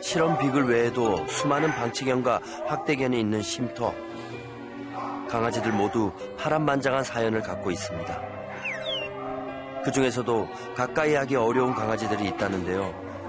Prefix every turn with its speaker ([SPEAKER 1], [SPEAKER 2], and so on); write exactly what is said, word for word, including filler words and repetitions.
[SPEAKER 1] 실험 비글 외에도 수많은 방치견과 학대견이 있는 쉼터. 강아지들 모두 파란만장한 사연을 갖고 있습니다. 그 중에서도 가까이 하기 어려운 강아지들이 있다는데요.